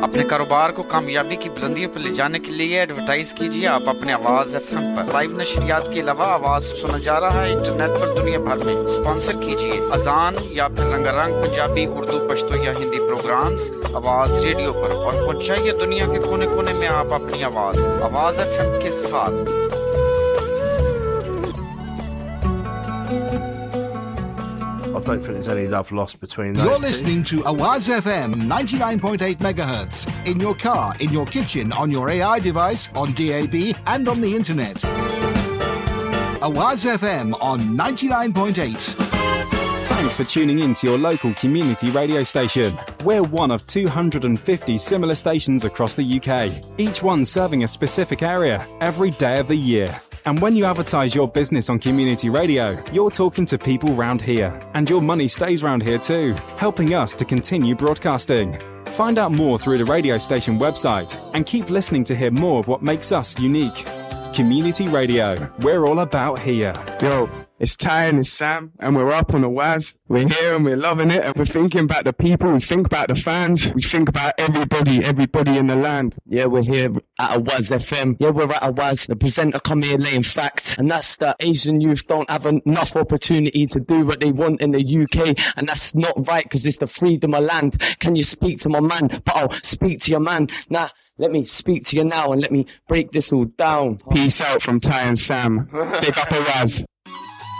अपने कारोबार को कामयाबी की बुलंदियों पर ले जाने के लिए एडवर्टाइज कीजिए आप अपने आवाज एफएम पर। लाइव नशरियात के अलावा आवाज सुना जा रहा है इंटरनेट पर दुनिया भर में। स्पॉन्सर कीजिए अजान या फिर रंगारंग पंजाबी, उर्दू, पश्तो या हिंदी प्रोग्राम्स आवाज रेडियो पर और पहुंचाइए दुनिया के कोने-कोने में आप अपनी आवाज एफएम के साथ। I don't think there's any love lost between those. You're listening to Awaz FM 99.8 megahertz in your car, in your kitchen, on your AI device, on DAB, and on the internet. Awaz FM on 99.8. Thanks for tuning in to your local community radio station. We're one of 250 similar stations across the UK, each one serving a specific area every day of the year. And when you advertise your business on community radio, you're talking to people round here. And your money stays round here too, helping us to continue broadcasting. Find out more through the radio station website and keep listening to hear more of what makes us unique. Community Radio, we're all about here. Yo, it's Ty and it's Sam, and we're up on the Waz. We're here and we're loving it, and we're thinking about the people, we think about the fans, we think about everybody in the land. Yeah, we're here at Awaz FM. Yeah, we're at Awaz. The presenter come here laying facts, and that's that Asian youth don't have enough opportunity to do what they want in the UK, and that's not right, because it's the freedom of land. Can you speak to my man? But I'll speak to your man. Nah, let me speak to you now and let me break this all down. Peace out from Ty and Sam. Big up Awaz.